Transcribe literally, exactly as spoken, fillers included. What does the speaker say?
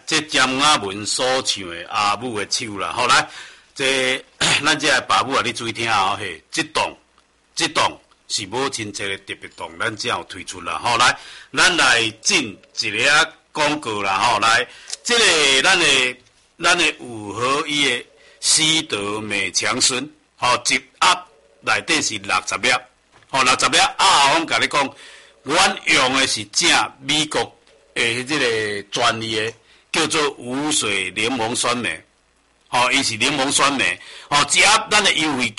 这江雅文所唱的阿母的手啦，好来，这咱这爸母啊，你注意听哦，嘿，这档这档是母亲节的特别档，咱才有推出啦，吼来，咱来进一个广告啦，吼来，这个咱的咱的五合一的西德美强孙，吼一盒内底是六十粒，吼六十粒啊，我甲你讲，阮用的是正美国诶，这个专利的。叫做无水柠檬酸梅，吼、哦，伊是柠檬酸梅，吼、哦，一盒咱的优惠